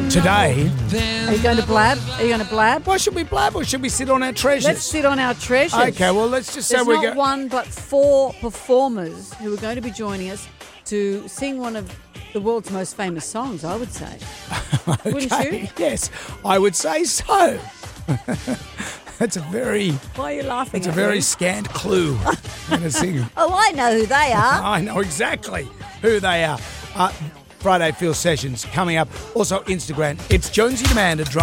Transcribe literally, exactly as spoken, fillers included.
today. Are you going to blab? Are you going to blab? Why should we blab or should we sit on our treasures? Let's sit on our treasures. Okay, well, let's just say There's we not go. one but four performers who are going to be joining us to sing one of the world's most famous songs, I would say. Okay, Wouldn't you? Yes, I would say so. That's a very, Why are you laughing it's a at very me? scant clue. I'm gonna sing. Oh, I know who they are. I know exactly who they are. Uh, Friday Field Sessions coming up. Also Instagram. It's Jonesy Demand.